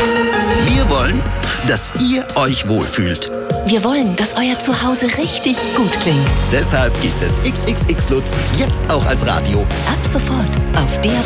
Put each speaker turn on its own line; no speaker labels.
Wir wollen, dass ihr euch wohlfühlt.
Wir wollen, dass euer Zuhause richtig gut klingt.
Deshalb gibt es XXX Lutz jetzt auch als Radio.
Ab sofort auf der